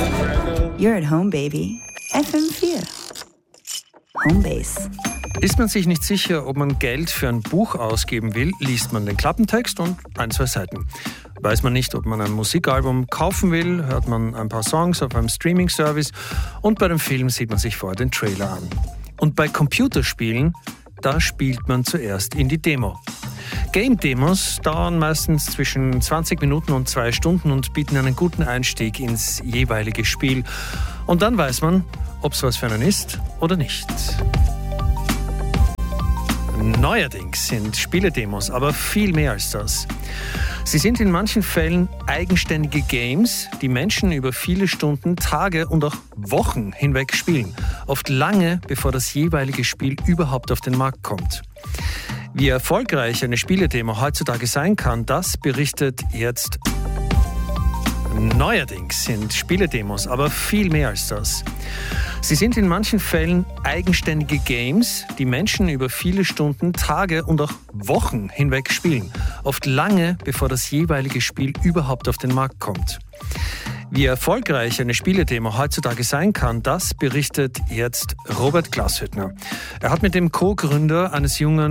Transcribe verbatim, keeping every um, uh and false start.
You're at home, baby. F M vier. Homebase. Ist man sich nicht sicher, ob man Geld für ein Buch ausgeben will, liest man den Klappentext und ein, zwei Seiten. Weiß man nicht, ob man ein Musikalbum kaufen will, hört man ein paar Songs auf einem Streaming-Service und bei dem Film sieht man sich vorher den Trailer an. Und bei Computerspielen, da spielt man zuerst in die Demo. Game-Demos dauern meistens zwischen zwanzig Minuten und zwei Stunden und bieten einen guten Einstieg ins jeweilige Spiel. Und dann weiß man, ob es was für einen ist oder nicht. Neuerdings sind Spiele-Demos aber viel mehr als das. Sie sind in manchen Fällen eigenständige Games, die Menschen über viele Stunden, Tage und auch Wochen hinweg spielen. Oft lange, bevor das jeweilige Spiel überhaupt auf den Markt kommt. Wie erfolgreich eine Spiele-Demo heutzutage sein kann, das berichtet jetzt. Neuerdings sind Spiele-Demos aber viel mehr als das. Sie sind in manchen Fällen eigenständige Games, die Menschen über viele Stunden, Tage und auch Wochen hinweg spielen. Oft lange, bevor das jeweilige Spiel überhaupt auf den Markt kommt. Wie erfolgreich eine Spiele-Demo heutzutage sein kann, das berichtet jetzt Robert Glashüttner. Er hat mit dem Co-Gründer eines jungen